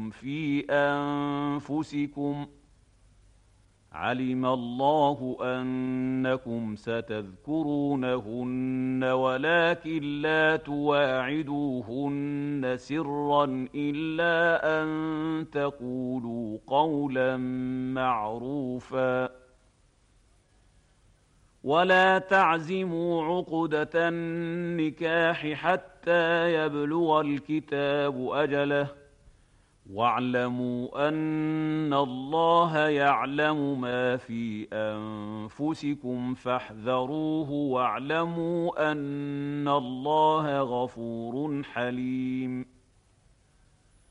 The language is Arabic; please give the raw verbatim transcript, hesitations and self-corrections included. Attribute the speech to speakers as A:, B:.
A: تخفون في أنفسكم علم الله أنكم ستذكرونهن ولكن لا تواعدوهن سرا إلا أن تقولوا قولا معروفا ولا تعزموا عقدة النكاح حتى يبلغ الكتاب أجله واعلموا أن الله يعلم ما في أنفسكم فاحذروه واعلموا أن الله غفور حليم